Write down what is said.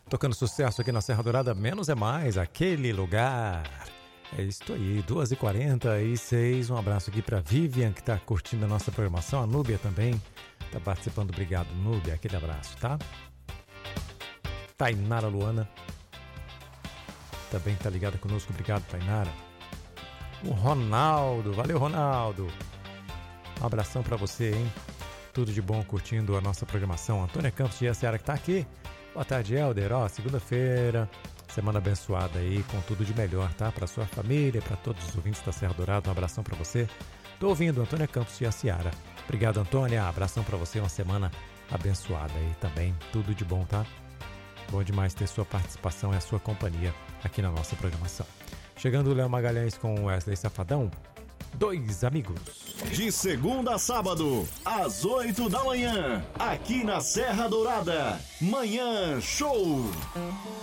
Tocando sucesso aqui na Serra Dourada, Menos é Mais, aquele lugar. É isso aí, 2h46. Um abraço aqui pra Vivian, que tá curtindo a nossa programação. A Núbia também tá participando. Obrigado, Núbia. Aquele abraço, tá? Tainara Luana também tá ligada conosco. Obrigado, Tainara. O Ronaldo. Valeu, Ronaldo. Um abração pra você, hein? Tudo de bom curtindo a nossa programação. Antônia Campos de Iaciara que tá aqui. Boa tarde, Helder. Ó, segunda-feira, semana abençoada aí, com tudo de melhor, tá? Pra sua família, pra todos os ouvintes da Serra Dourada, um abração pra você. Tô ouvindo, Antônia Campos de Iaciara. Obrigado, Antônia. Abração pra você, uma semana abençoada aí também. Tudo de bom, tá? Bom demais ter sua participação e a sua companhia aqui na nossa programação. Chegando o Léo Magalhães com o Wesley Safadão. Dois amigos. De segunda a sábado, às 8 da manhã, aqui na Serra Dourada. Manhã Show.